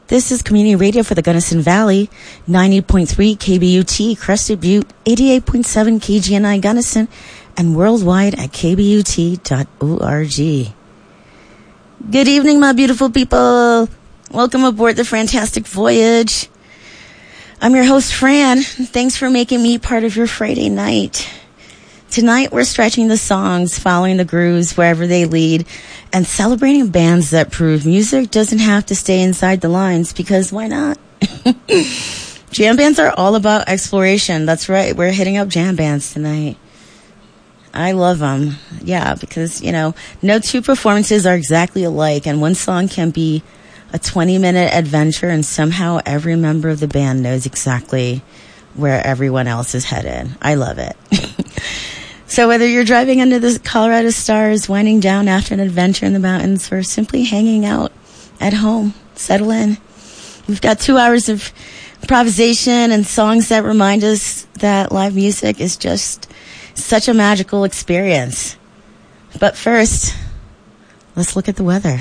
This is Community Radio for the Gunnison Valley, 90.3 KBUT, Crested Butte, 88.7 KGNI Gunnison, and worldwide at kbut.org. Good evening, my beautiful people. Welcome aboard the fantastic voyage. I'm your host, Fran. Thanks for making me part of your Friday night. Tonight, we're stretching the songs, following the grooves wherever they lead, and celebrating bands that prove music doesn't have to stay inside the lines, because why not? Jam bands are all about exploration. That's right. We're hitting up jam bands tonight. I love them. Yeah, because, no two performances are exactly alike, and one song can be a 20-minute adventure, and somehow every member of the band knows exactly where everyone else is headed. I love it. So whether you're driving under the Colorado stars, winding down after an adventure in the mountains, or simply hanging out at home, settle in. We've got 2 hours of improvisation and songs that remind us that live music is just such a magical experience. But first, let's look at the weather.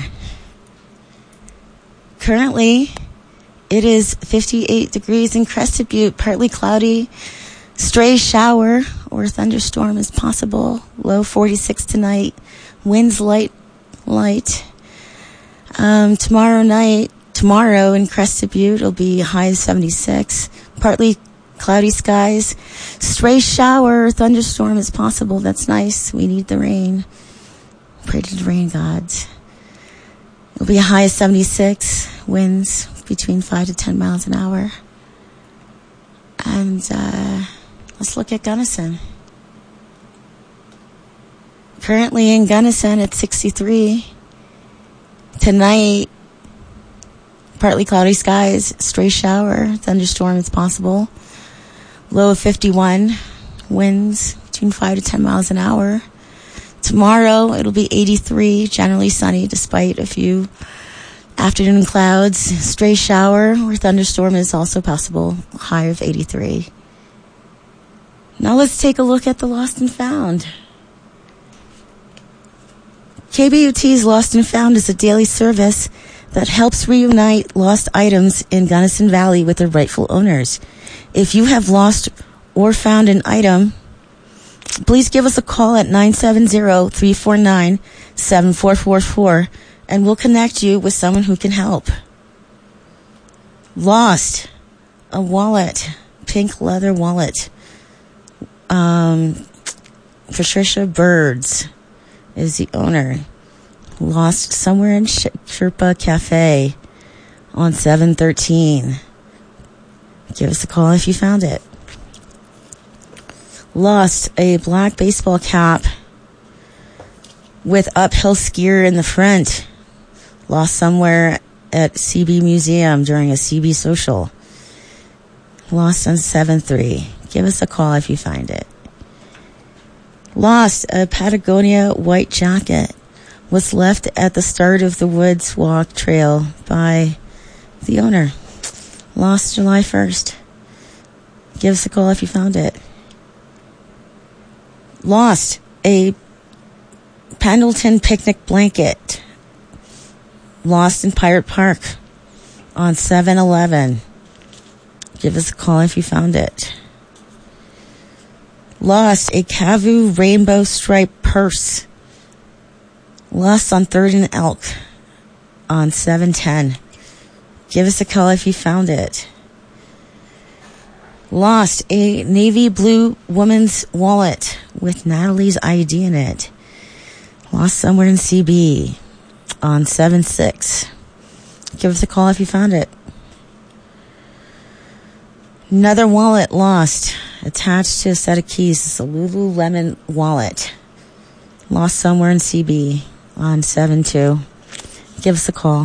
Currently, it is 58 degrees in Crested Butte, partly cloudy. Stray shower or thunderstorm is possible. Low 46 tonight. Winds light. Tomorrow in Crested Butte, it'll be high of 76. Partly cloudy skies. Stray shower or thunderstorm is possible. That's nice. We need the rain. Pray to the rain gods. It'll be a high of 76. Winds between 5 to 10 miles an hour. And, let's look at Gunnison. Currently in Gunnison, it's 63. Tonight, partly cloudy skies, stray shower, thunderstorm is possible. Low of 51. Winds between 5 to 10 miles an hour. Tomorrow, it'll be 83, generally sunny despite a few afternoon clouds. Stray shower or thunderstorm is also possible. High of 83. Now let's take a look at the Lost and Found. KBUT's Lost and Found is a daily service that helps reunite lost items in Gunnison Valley with their rightful owners. If you have lost or found an item, please give us a call at 970-349-7444, and we'll connect you with someone who can help. Lost, a wallet, pink leather wallet. Patricia Birds is the owner. Lost somewhere in Sherpa Cafe on 713. Give us a call if you found it. Lost a black baseball cap with uphill skier in the front. Lost somewhere at CB Museum during a CB social. Lost on 7-3. Give us a call if you find it. Lost a Patagonia white jacket. Was left at the start of the Woods Walk Trail by the owner. Lost July 1st. Give us a call if you found it. Lost a Pendleton picnic blanket. Lost in Pirate Park on 7-11. Give us a call if you found it. Lost a Cavu rainbow stripe purse. Lost on 3rd and Elk on 710. Give us a call if you found it. Lost a navy blue woman's wallet with Natalie's ID in it. Lost somewhere in CB on 7-6. Give us a call if you found it. Another wallet lost attached to a set of keys. It's a Lululemon wallet. Lost somewhere in CB on 7-2. Give us a call.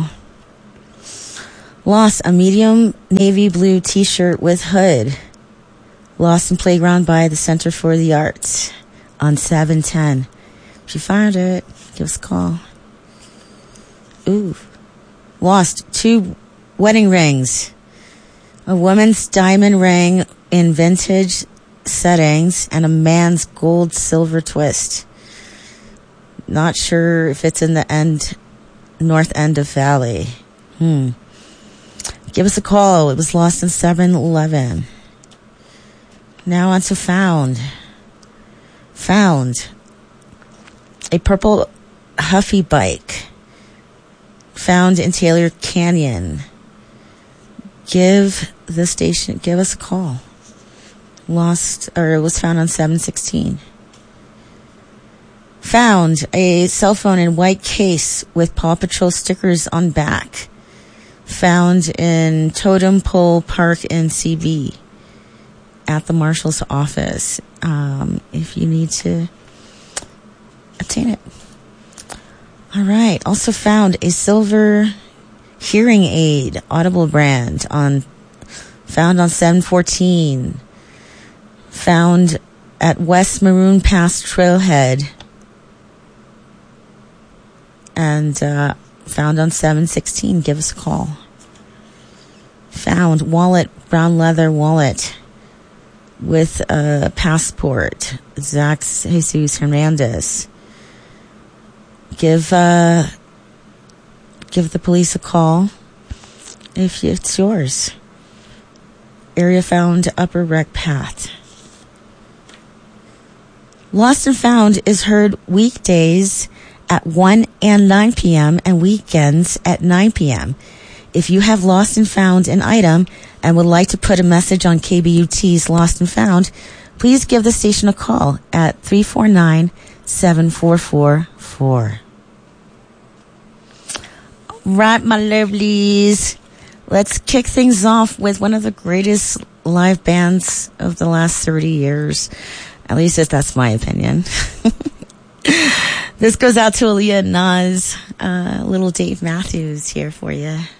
Lost a medium navy blue t-shirt with hood. Lost in playground by the Center for the Arts on 7-10. If you find it, give us a call. Ooh. Lost 2 wedding rings. A woman's diamond ring in vintage settings and a man's gold silver twist. Not sure if it's in the north end of Valley. Give us a call. It was lost in 7-Eleven. Now on to found. Found. A purple Huffy bike. Found in Taylor Canyon. Give us a call. Lost, or it was found on 7/16. Found a cell phone in white case with Paw Patrol stickers on back. Found in Totem Pole Park in CB at the marshal's office. If you need to obtain it. All right. Also found a silver hearing aid, Audible brand, found on 7/14. Found at West Maroon Pass Trailhead. And found on 7/16. Give us a call. Found wallet, brown leather wallet with a passport. Zach Jesus Hernandez. Give the police a call if it's yours. Area found Upper Rec Path. Lost and Found is heard weekdays at 1 and 9 p.m. and weekends at 9 p.m. If you have lost and found an item and would like to put a message on KBUT's Lost and Found, please give the station a call at 349-7444. Right, my lovelies. Let's kick things off with one of the greatest live bands of the last 30 years. At least that's my opinion. This goes out to Aaliyah and Nas, little Dave Matthews here for you.